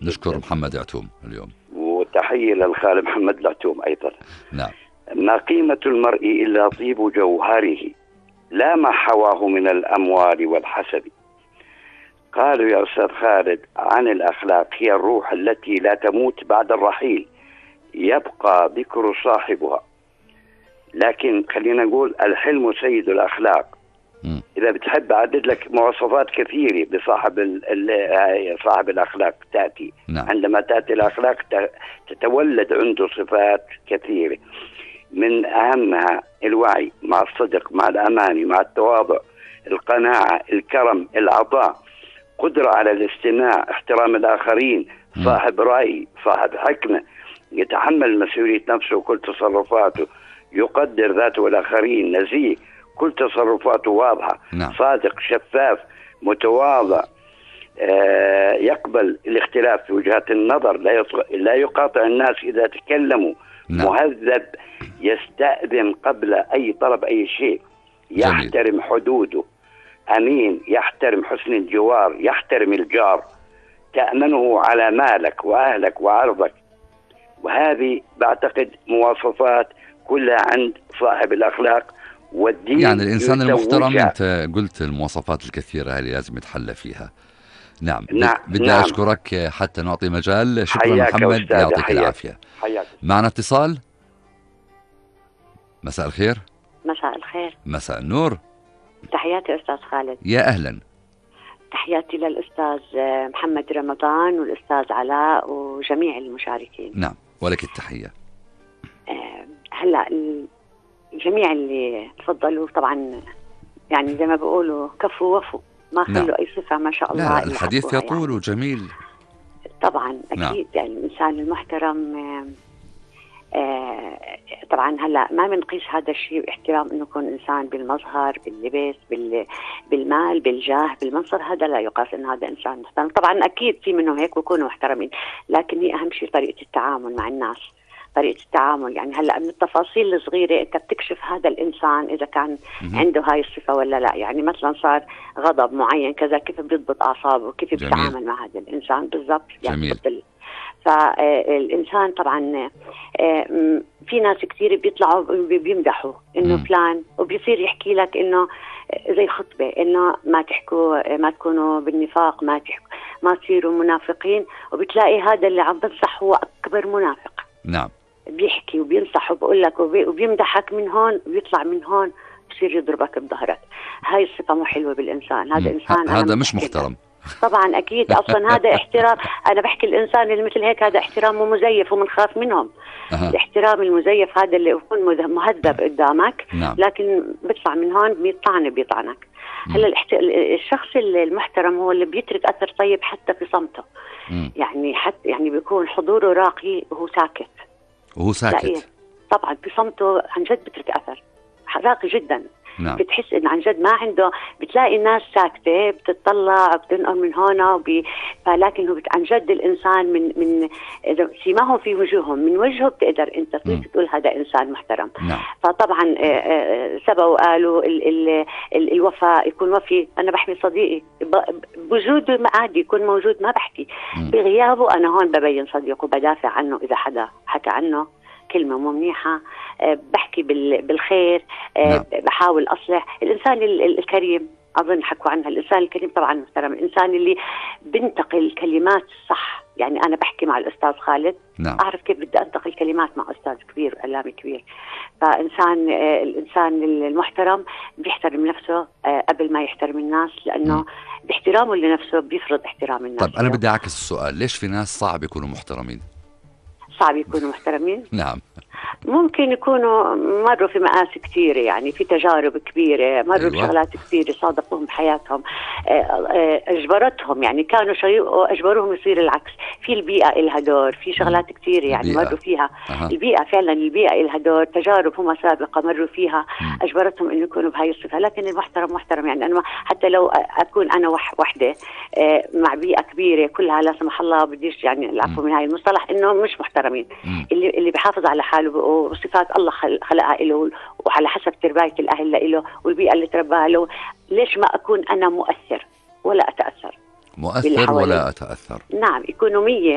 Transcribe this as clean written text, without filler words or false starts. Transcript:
نشكر محمد عتوم اليوم، وتحية للخال محمد العتوم أيضا. نعم. ما قيمة المرء إلا طيب جوهره، لا ما حواه من الأموال والحسب. قالوا يا أستاذ خالد عن الأخلاق هي الروح التي لا تموت بعد الرحيل، يبقى ذكر صاحبها. لكن خلينا نقول الحلم سيد الأخلاق. إذا بتحب أعدد لك مواصفات كثيرة بصاحب صاحب الأخلاق تأتي. نعم. عندما تأتي الأخلاق تتولد عنده صفات كثيرة، من أهمها الوعي مع الصدق مع الأمانة مع التواضع، القناعة، الكرم، العطاء، قدرة على الاستماع، احترام الآخرين، صاحب رأي، صاحب حكمة، يتحمل مسؤولية نفسه وكل تصرفاته، يقدر ذاته والآخرين، نزيه، كل تصرفاته واضحة. نعم. صادق، شفاف، متواضع، يقبل الاختلاف في وجهات النظر، لا يقاطع الناس إذا تكلموا. نعم. مهذب، يستأذن قبل أي طلب أي شيء، يحترم حدوده، أمين، يحترم حسن الجوار، يحترم الجار، تأمنه على مالك وأهلك وعرضك. وهذه بعتقد مواصفات كلها عند صاحب الأخلاق والدين. يعني الإنسان المحترم، أنت قلت المواصفات الكثيرة اللي لازم يتحلى فيها. نعم. بدي أشكرك حتى نعطي مجال. شكرا محمد، يعطيك العافية. معنا اتصال. مساء الخير. مساء الخير. مساء النور. تحياتي أستاذ خالد. يا أهلا. تحياتي للأستاذ محمد رمضان والأستاذ علاء وجميع المشاركين. نعم، ولك التحية. هلأ الجميع اللي تفضلوا طبعا يعني زي ما بيقولوا كفوا وفوا، ما خلوا نعم. أي صفة ما شاء الله. لا، الحديث يطول يعني. وجميل طبعا أكيد. نعم. يعني الإنسان المحترم طبعا هلا ما بنقيس هذا الشيء باحترام انه يكون انسان بالمظهر، باللبس، بالمال، بالجاه، بالمنصب. هذا لا يقاس انه هذا انسان محترم. طبعا اكيد في منهم هيك ويكونوا محترمين، لكن هي اهم شيء طريقه التعامل مع الناس، طريقه التعامل. يعني هلا من التفاصيل الصغيره انت بتكشف هذا الانسان اذا كان عنده هاي الصفه ولا لا. يعني مثلا صار غضب معين كذا، كيف بيضبط اعصابه، كيف بيتعامل مع هذا الانسان بالضبط. يعني فالإنسان طبعا في ناس كثير بيطلعوا بيمدحوا إنه فلان، وبيصير يحكي لك إنه زي خطبة إنه ما تحكوا، ما تكونوا بالنفاق، ما تصيروا منافقين. وبتلاقي هذا اللي عم بنصح هو أكبر منافق. نعم. بيحكي وبينصح وبقول لك وبيمدحك من هون وبيطلع من هون بصير يضربك بظهرك. هاي الصفة مو حلوة بالإنسان. هذا إنسان هذا مش محترم. طبعا أكيد. أصلا هذا احترام. أنا بحكي الإنسان اللي مثل هيك هذا احترام مزيف ومنخاف منهم. الاحترام المزيف هذا اللي يكون مهذب قدامك. نعم. لكن بيطلع من هون بيطعنك. هلا الشخص المحترم هو اللي بيترك أثر طيب حتى في صمته. يعني حتى يعني بيكون حضوره راقي وهو ساكت. طبعا في صمته عن جد بيترك أثر راقي جدا. نعم. بتحس إن عن جد ما عنده. بتلاقي الناس ساكتة بتطلع بتنقل من هنا لكن هو عن جد الإنسان من سيماهم في وجوههم، من وجهه بتقدر أنت تقول هذا إنسان محترم. نعم. فطبعا سبقوا قالوا الوفاء يكون وفي. أنا بحمي صديقي بوجوده عادي يكون موجود، ما بحكي. بغيابه أنا هون ببين صديقه وبدافع عنه إذا حدا حكى عنه كلمة مو منيحة. بحكي بالخير. نعم. بحاول أصلح. الإنسان الكريم أظن حكوا عنها. الإنسان الكريم طبعا محترم، الإنسان اللي بنتقل كلمات صح. يعني أنا بحكي مع الأستاذ خالد. نعم. أعرف كيف بدي أنتقل كلمات مع أستاذ كبير إعلامي كبير. الإنسان المحترم بيحترم نفسه قبل ما يحترم الناس، لأنه باحترامه لنفسه بيفرض احترام الناس. طيب أنا بدي أعكس السؤال، ليش في ناس صعب يكونوا محترمين؟ صعب يكونوا محترمين؟ نعم. ممكن يكونوا مروا في مآسي كثيرة، يعني في تجارب كبيرة، مروا بشغلات كثيرة صادقوهم بحياتهم، أجبرتهم، يعني كانوا أجبروهم يصير العكس. في البيئة إلها دور، في شغلات كثيرة يعني مروا فيها. البيئة فعلا البيئة إلها دور، تجارب هم سابقة مروا فيها أجبرتهم إنه يكونوا بهاي الصفة. لكن المحترم محترم. يعني أنا حتى لو أكون أنا وحدة مع بيئة كبيرة كلها لا سمح الله بديش يعني العفو من هاي المصطلح إنه مش محترمين. اللي بيحافظ على حاله وصفات الله خلقها له وعلى حسب تربية الأهل له والبيئة اللي ترباها له. ليش ما أكون أنا مؤثر ولا أتأثر؟ مؤثر ولا أتأثر. نعم، يكونوا 100